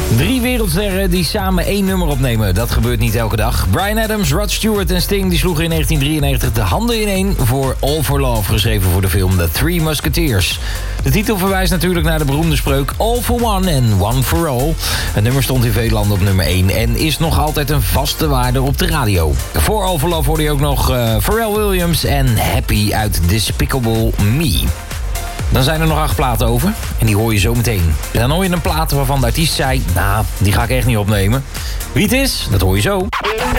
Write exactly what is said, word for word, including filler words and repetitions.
Drie wereldsterren die samen één nummer opnemen. Dat gebeurt niet elke dag. Bryan Adams, Rod Stewart en Sting die sloegen in negentien drieënnegentig de handen ineen voor All for Love, geschreven voor de film The Three Musketeers. De titel verwijst natuurlijk naar de beroemde spreuk All for One and One for All. Het nummer stond in veel landen op nummer één en is nog altijd een vaste waarde op de radio. Voor All for Love hoorde je ook nog uh, Pharrell Williams en Happy uit Despicable Me. Dan zijn er nog acht platen over. En die hoor je zo meteen. En dan hoor je een plaat waarvan de artiest zei, nou, die ga ik echt niet opnemen. Wie het is, dat hoor je zo.